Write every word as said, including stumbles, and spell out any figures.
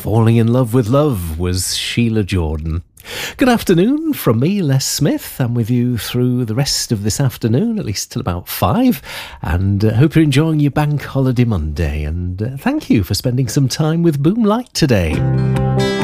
Falling in Love with Love was Sheila Jordan. Good afternoon from me, Les Smith. I'm with you through the rest of this afternoon, at least till about five, and uh, hope you're enjoying your Bank Holiday Monday, and uh, thank you for spending some time with Boomlight today.